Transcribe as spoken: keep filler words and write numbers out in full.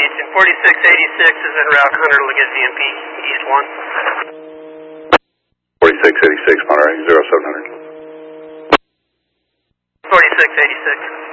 Beach, and forty-six eighty-six is en route Hunter to get V M P East one. forty-six eighty-six, Monterey, zero seven hundred. forty-six eighty-six.